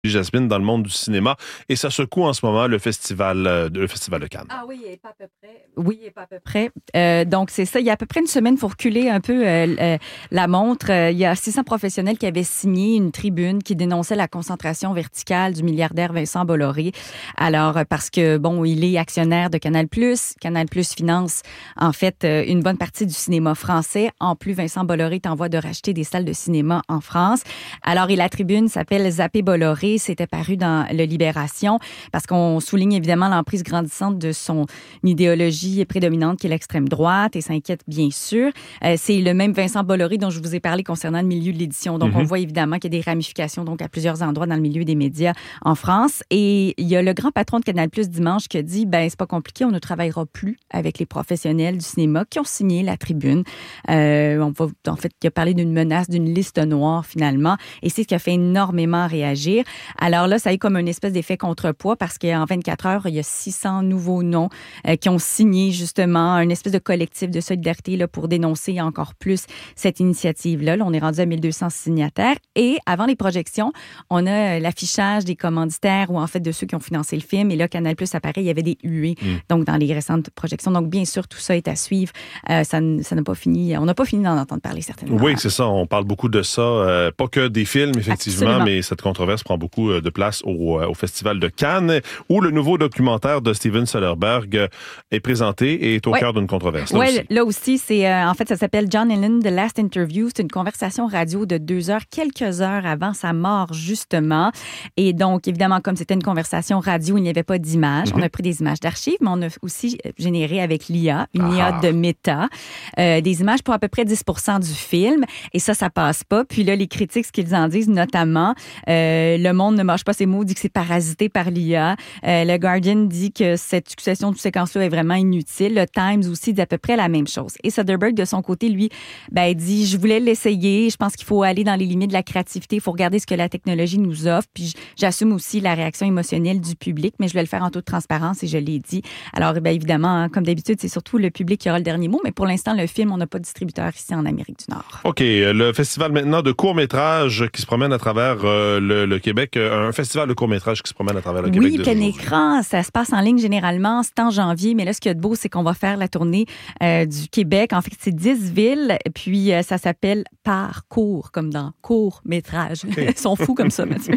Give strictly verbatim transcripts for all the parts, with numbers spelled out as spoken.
Jasmine, dans le monde du cinéma, et ça secoue en ce moment le festival, euh, le festival de Cannes. Ah oui, et pas à peu près. Oui, et pas à peu près. Euh, donc, c'est ça. Il y a à peu près une semaine, pour reculer un peu euh, euh, la montre, euh, il y a six cents professionnels qui avaient signé une tribune qui dénonçait la concentration verticale du milliardaire Vincent Bolloré. Alors, parce que, bon, il est actionnaire de Canal+. Canal+ finance, en fait, euh, une bonne partie du cinéma français. En plus, Vincent Bolloré est en voie de racheter des salles de cinéma en France. Alors, et la tribune s'appelle « Zapper Bolloré ». C'était paru dans le Libération parce qu'on souligne évidemment l'emprise grandissante de son idéologie prédominante qui est l'extrême droite et s'inquiète bien sûr. Euh, c'est le même Vincent Bolloré dont je vous ai parlé concernant le milieu de l'édition. Donc, mm-hmm. on voit évidemment qu'il y a des ramifications donc à plusieurs endroits dans le milieu des médias en France. Et il y a le grand patron de Canal+ dimanche qui a dit, ben c'est pas compliqué, on ne travaillera plus avec les professionnels du cinéma qui ont signé la tribune. Euh, on va, en fait, il a parlé d'une menace, d'une liste noire finalement. Et c'est ce qui a fait énormément réagir. Alors là, ça a eu comme une espèce d'effet contrepoids parce qu'en vingt-quatre heures, il y a six cents nouveaux noms euh, qui ont signé justement une espèce de collectif de solidarité là, pour dénoncer encore plus cette initiative-là. Là, on est rendu à mille deux cents signataires. Et avant les projections, on a l'affichage des commanditaires ou en fait de ceux qui ont financé le film. Et là, Canal+, apparaît, il y avait des huées mm. donc dans les récentes projections. Donc, bien sûr, tout ça est à suivre. Euh, ça, ça n'a pas fini. On n'a pas fini d'en entendre parler, certainement. Oui, c'est ça. On parle beaucoup de ça. Euh, pas que des films, effectivement, Absolument. mais cette controverse prend beaucoup de place au, au Festival de Cannes, où le nouveau documentaire de Steven Soderbergh est présenté et est au ouais. cœur d'une controverse. Oui, là, là aussi, c'est euh, en fait, ça s'appelle John Lennon, The Last Interview. C'est une conversation radio de deux heures, quelques heures avant sa mort, justement. Et donc, évidemment, comme c'était une conversation radio, il n'y avait pas d'images. Mm-hmm. On a pris des images d'archives, mais on a aussi généré avec l'I A, une ah. I A de Meta, euh, des images pour à peu près dix pour cent du film. Et ça, ça passe pas. Puis là, les critiques, ce qu'ils en disent, notamment, euh, le monde ne marche pas ses mots, dit que c'est parasité par l'I A. Euh, le Guardian dit que cette succession de séquences-là est vraiment inutile. Le Times aussi dit à peu près la même chose. Et Soderbergh, de son côté, lui, ben, il dit, je voulais l'essayer. Je pense qu'il faut aller dans les limites de la créativité. Il faut regarder ce que la technologie nous offre. Puis j'assume aussi la réaction émotionnelle du public, mais je vais le faire en toute transparence et je l'ai dit. Alors, ben, évidemment, hein, comme d'habitude, c'est surtout le public qui aura le dernier mot. Mais pour l'instant, le film, on n'a pas de distributeur ici en Amérique du Nord. OK. Le festival maintenant de courts-métrages qui se promène à travers euh, le, le Québec. Un festival de courts-métrages qui se promène à travers le oui, Québec. Oui, plein écran. Ça se passe en ligne généralement. C'est en janvier. Mais là, ce qu'il y a de beau, c'est qu'on va faire la tournée euh, du Québec. En fait, c'est dix villes. Puis, euh, ça s'appelle Parcours, comme dans court-métrage. Okay. Ils sont fous comme ça, Mathieu.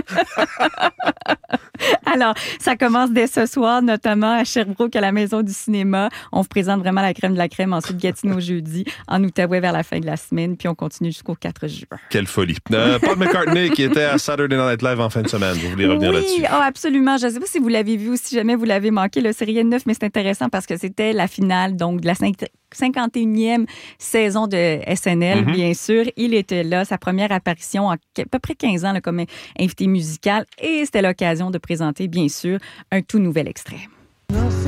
Alors, ça commence dès ce soir, notamment à Sherbrooke, à la Maison du cinéma. On vous présente vraiment la crème de la crème. Ensuite, Gatineau jeudi, en Outaouais vers la fin de la semaine. Puis, on continue jusqu'au quatre juin. Quelle folie. Euh, Paul McCartney qui était à Saturday Night Live en fin de semaine. Vous voulez revenir oui, là-dessus? Oui, oh, absolument. Je ne sais pas si vous l'avez vu ou si jamais vous l'avez manqué. Là, c'est rien de neuf, mais c'est intéressant parce que c'était la finale donc, de la cinquante et unième saison de S N L, mm-hmm. bien sûr. Il était là, sa première apparition en à peu près quinze ans là, comme invité musical. Et c'était l'occasion de présenter, bien sûr, un tout nouvel extrait.